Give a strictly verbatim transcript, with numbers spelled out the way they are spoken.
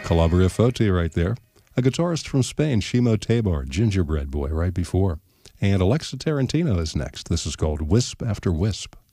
Calabria Foti right there. A guitarist from Spain, Shimo Tabor, Gingerbread Boy right before. And Alexa Tarantino is next. This is called Wisp After Wisp.